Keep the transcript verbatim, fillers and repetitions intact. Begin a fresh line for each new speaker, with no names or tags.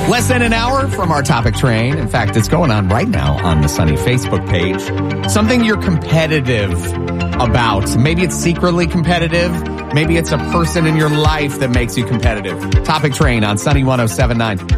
Less than an hour from our topic train. In fact, it's going on right now on the Sunny Facebook page. Something you're competitive about. Maybe it's secretly competitive. Maybe it's a person in your life that makes you competitive. Topic train on Sunny one oh seven point nine.